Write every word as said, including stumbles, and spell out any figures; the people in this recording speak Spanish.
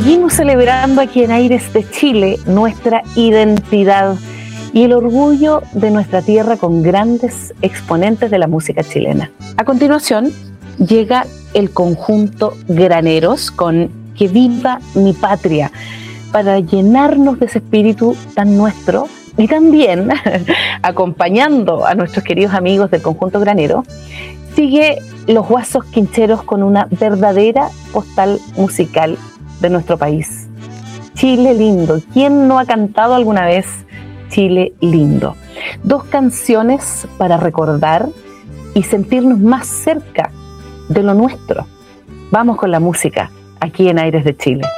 seguimos celebrando aquí en Aires de Chile nuestra identidad y el orgullo de nuestra tierra con grandes exponentes de la música chilena. A continuación llega el conjunto Graneros con Que viva mi patria, para llenarnos de ese espíritu tan nuestro, y también acompañando a nuestros queridos amigos del conjunto Granero, sigue Los Guasos Quincheros con una verdadera postal musical de nuestro país. Chile lindo. ¿Quién no ha cantado alguna vez Chile lindo? Dos canciones para recordar y sentirnos más cerca de lo nuestro. Vamos con la música aquí en Aires de Chile.